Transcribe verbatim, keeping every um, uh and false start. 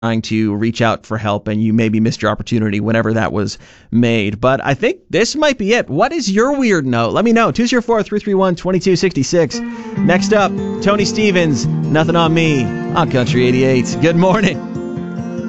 trying to reach out for help and you maybe missed your opportunity whenever that was made. But I think this might be it. What is your weird note? Let me know. two zero four, three three one, two two six six. Next up, Tony Stevens, Nothing on Me on Country eighty-eight. Good morning.